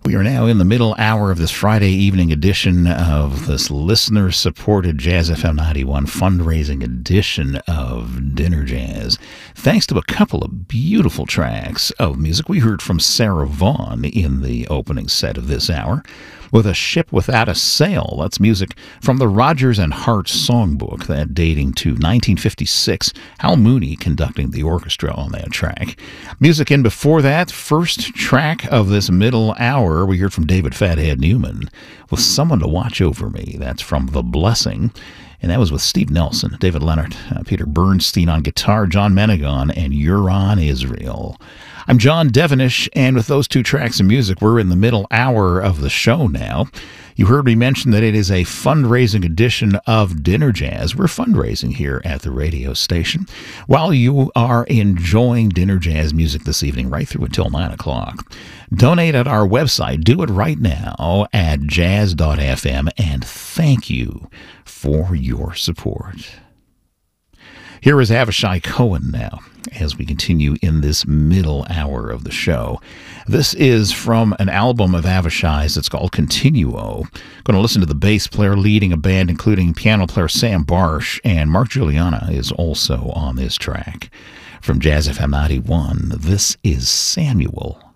We are now in the middle hour of this Friday evening edition of this listener-supported Jazz FM 91 fundraising edition of Dinner Jazz. Thanks to a couple of beautiful tracks of music. We heard from Sarah Vaughan in the opening set of this hour with A Ship Without a Sail. That's music from the Rodgers and Hart Songbook, that dating to 1956. Hal Mooney conducting the orchestra on that track. Music in before that, first track of this middle hour, we heard from David Fathead Newman with Someone to Watch Over Me. That's from The Blessing. And that was with Steve Nelson, David Leonard, Peter Bernstein on guitar, John Menegon, and Euron Israel. I'm John Devenish, and with those two tracks of music, we're in the middle hour of the show now. You heard me mention that it is a fundraising edition of Dinner Jazz. We're fundraising here at the radio station while you are enjoying Dinner Jazz music this evening, right through until 9 o'clock. Donate at our website. Do it right now at jazz.fm, and thank you for your support. Here is Avishai Cohen now, as we continue in this middle hour of the show. This is from an album of Avishai's. It's called Continuo. Going to listen to the bass player leading a band, including piano player Sam Barsh, and Mark Juliana is also on this track. From Jazz FM 91, this is Samuel